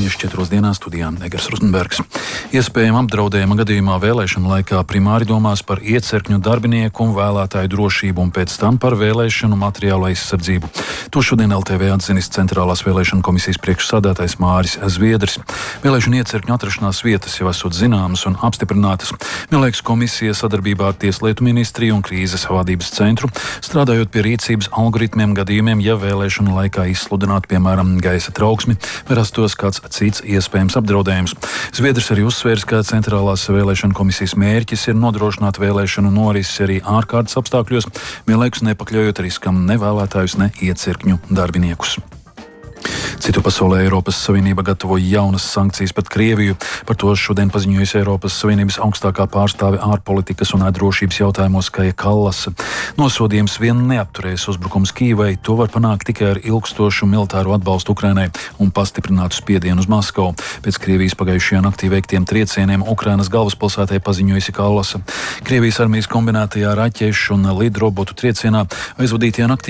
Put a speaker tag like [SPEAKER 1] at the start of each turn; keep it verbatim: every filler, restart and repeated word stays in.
[SPEAKER 1] ziņas četros dienās studijā Egers Rustenbergs. Iespējama apdraudējuma gadījumā vēlēšanu laikā primāri domās par iecirkņu darbinieku un vēlētāju drošību un pēc tam par vēlēšanu materiālu aizsardzību. To šodien L T V atzinis Centrālās vēlēšanu komisijas priekšsādātājs Māris Zviedris. Vēlēšanu iecirkņu atrašanās vietas jau esot zināmas un apstiprinātas. Vienlaikus komisija sadarbībā ar Tieslietu ministriju un krīzes vadības centru strādājot pie rīcības algoritmiem gadījumiem, ja vēlēšanu laikā izsludinātu, piemēram, gaisa trauksmi, vai rastos kāds cits iespējams apdraudējums. Zviedris arī uzsvērs, ka Centrālās vēlēšanu komisijas mērķis ir nodrošināt vēlēšanu norisi arī ārkārtas apstākļos, vienlaikus nepakļaujot riskam ne vēlētājus, ne iecirkņu darbiniekus. Citu pasaulē Eiropas Savienība gatavoja jaunas sankcijas pret Krieviju. Par to šodien paziņojusi Eiropas Savienības augstākā pārstāve ārpolitikas un drošības jautājumos Kaja Kallase. Nosodījums vien neapturēs uzbrukums Kīvai, to var panākt tikai ar ilgstošu militāro atbalstu Ukrainai un pastiprinātu spiedienu uz Maskavu. Pēc Krievijas pagājušajā naktī veiktiem triecieniem Ukrainas galvaspilsētē paziņojusi Kallase. Krievijas armijas kombinētajā raķešu un lidrobotu triecienā aizvadītajā naktī